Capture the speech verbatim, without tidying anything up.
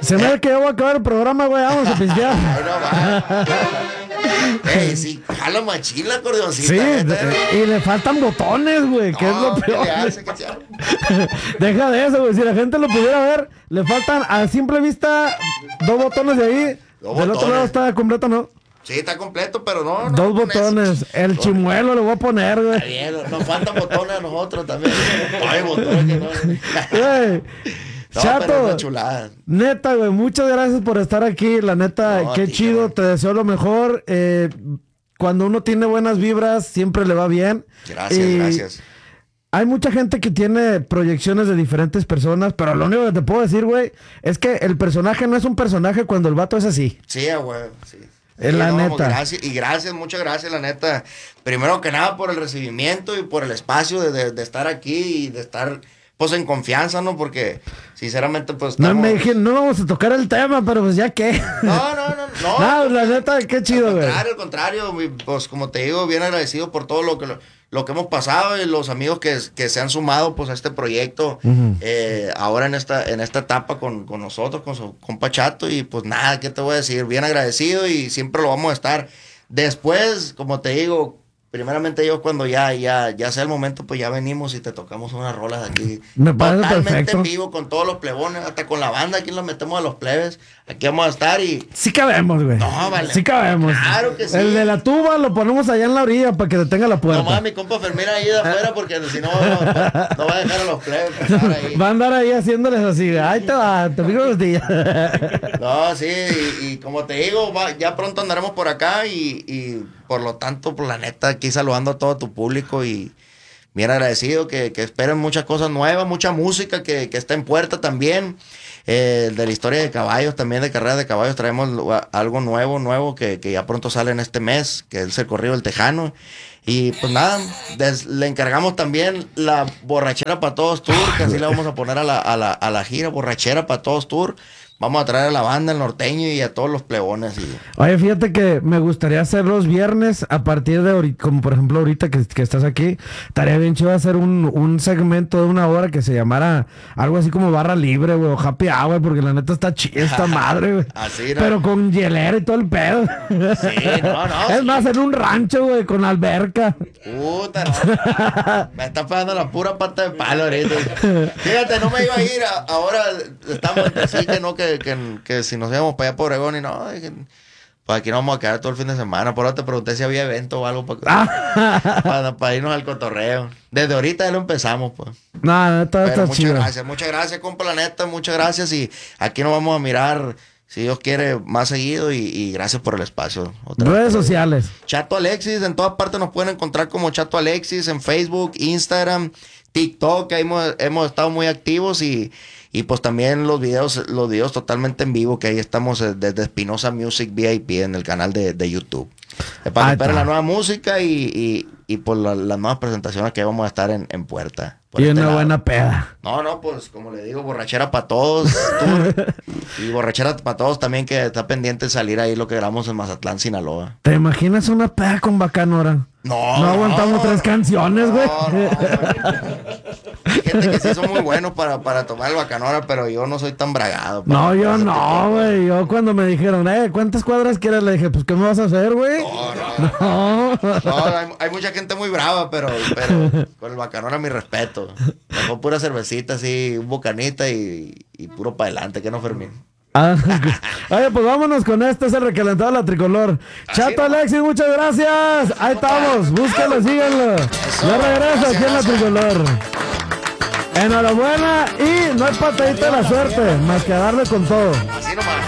Se me ve que ya voy a acabar el programa, güey. Vamos a pistear. Ay, no va. Ey, sí, jala machín la acordeoncita. Sí, neta. y le faltan botones, güey, que es lo No, ¿qué peor. le hace? ¿Qué se hace? Deja de eso, güey. Si la gente lo pudiera ver, le faltan a simple vista dos botones de ahí. Dos Del otro botones. lado está completo, ¿no? Sí, está completo, pero no. no Dos con botones. eso. El Dos- chimuelo le voy a poner, güey. Está bien, nos faltan botones a nosotros también. Ay, botones que no. Güey. No, pero es Chato, una chulada. neta, güey, muchas gracias por estar aquí. La neta, No, a qué ti, chido. cabrón. Te deseo lo mejor. Eh, cuando uno tiene buenas vibras, siempre le va bien. Gracias, Y gracias. Hay mucha gente que tiene proyecciones de diferentes personas, pero lo único que te puedo decir, güey, es que el personaje no es un personaje cuando el vato es así. Sí, güey, sí. Es Sí, la no, neta. Gracias, y gracias, muchas gracias, la neta. Primero que nada por el recibimiento y por el espacio de, de, de estar aquí y de estar, pues, en confianza, ¿no? Porque, sinceramente, pues, No estamos... me dije, no vamos a tocar el tema, pero pues ya qué. No, no, no, no. No, la neta, qué chido, Al güey. contrario, al contrario, mi- pues, como te digo, bien agradecido por todo lo que... Lo, lo que hemos pasado y los amigos que, que se han sumado pues a este proyecto Ujú. eh, ahora en esta en esta etapa con, con nosotros, con su compa Chato, y pues nada, ¿qué te voy a decir? Bien agradecido y siempre lo vamos a estar. Después, como te digo, primeramente yo cuando ya ya ya sea el momento, pues ya venimos y te tocamos unas rolas aquí. Me parece totalmente perfecto. en vivo con todos los plebones, hasta con la banda, aquí los metemos a los plebes. Aquí vamos a estar y Sí cabemos, güey. No, vale. Sí cabemos. Claro que sí. El de la tuba lo ponemos allá en la orilla para que detenga la puerta. nomás mi compa Fermín ahí de afuera porque si no, no, no va a dejar a los plebes pasar ahí. Va a andar ahí haciéndoles así. Ahí te va, te pico los días. No, sí, y, y como te digo, va- ya pronto andaremos por acá y, y por lo tanto, por la neta, aquí saludando a todo tu público y bien agradecido que, que esperen muchas cosas nuevas, mucha música que, que está en puerta también. Eh, de la historia de caballos, también de carreras de caballos, traemos lo- algo nuevo, nuevo que, que ya pronto sale en este mes, que es el Corrido del Tejano. Y pues nada, des- le encargamos también la Borrachera para Todos Tour, que así le vamos a poner a la, a la, a la gira, Borrachera para Todos Tour. Vamos a traer a la banda, el norteño y a todos los plebones. Y... Oye, fíjate que me gustaría hacer los viernes a partir de ahorita, como por ejemplo ahorita que, que estás aquí, estaría bien chido hacer un, un segmento de una hora que se llamara algo así como barra libre, güey, o happy hour, porque la neta está chida esta madre, güey. Así, ¿no? Pero con hielera y todo el pedo. Sí, no, no, Es sí. más, en un rancho, güey, con alberca. Puta, no. Me está pegando la pura pata de palo ahorita. Fíjate, no me iba a ir. a- ahora estamos así que no, que, que, que si nos íbamos para allá por Oregón y no, dije, pues aquí nos vamos a quedar todo el fin de semana. Por ahora te pregunté si había evento o algo para, para, para irnos al cotorreo. Desde ahorita ya lo empezamos, pues. No, neta, Pero está muchas chido. gracias, muchas gracias, compa, la neta, muchas gracias. Y aquí nos vamos a mirar, si Dios quiere, más seguido. Y, y gracias por el espacio. Otra vez. Redes sociales. Chato Alexis, en todas partes nos pueden encontrar como Chato Alexis, en Facebook, Instagram, TikTok, ahí hemos, hemos estado muy activos y, y pues también los videos, los videos totalmente en vivo, que ahí estamos eh, desde Espinosa Music V I P en el canal de, de YouTube. Eh, Para Ahí que esperen está. la nueva música y, y, y por la- las nuevas presentaciones que vamos a estar en, en puerta. por Y este una lado. buena peda. No, no, pues como le digo, borrachera para todos. tour. Y borrachera para todos también, que está pendiente de salir ahí lo que grabamos en Mazatlán, Sinaloa. ¿Te imaginas una peda con Bacanora? No, No aguantamos tres canciones, güey. No, no, no. Hay gente que sí son muy buenos para, para tomar el bacanora, pero yo no soy tan bragado. para- No, para yo ese tipo de no, cosas. güey. Yo cuando me dijeron, eh, ¿cuántas cuadras quieres? Le dije, pues, ¿qué me vas a hacer, güey? No, no. No. No, hay, hay mucha gente muy brava, pero, pero con el bacanora mi respeto. Mejor pura cervecita, así, un bocanita y, y puro para adelante, que no Fermín. Ah, oye, pues vámonos con este, es el recalentado de la tricolor. Chato nomás. Alexis, muchas gracias. Ahí estamos, búsquenlo, síganlo. Yo regreso aquí en la gracias. tricolor. Enhorabuena y no hay patadita de la suerte, más que darle con todo. Así nomás.